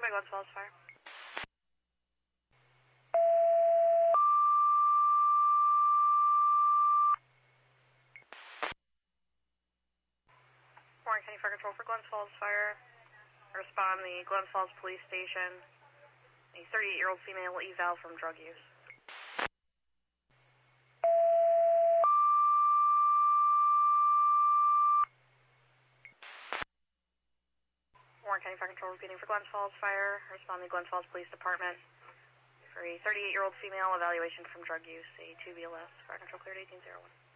Glens Falls Fire. Warren County Fire Control for Glens Falls Fire. Respond the Glens Falls Police Station. A 38-year-old female eval from drug use. Warren County Fire Control repeating for Glens Falls Fire. Respond the Glens Falls Police Department for a 38-year-old female evaluation from drug use, a 2 BLS. Fire Control cleared 1801.